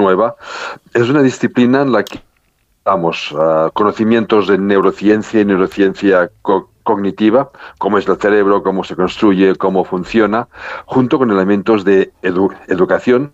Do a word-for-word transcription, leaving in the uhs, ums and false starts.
nueva. Es una disciplina en la que damos uh, conocimientos de neurociencia y neurociencia co cognitiva, cómo es el cerebro, cómo se construye, cómo funciona, junto con elementos de edu educación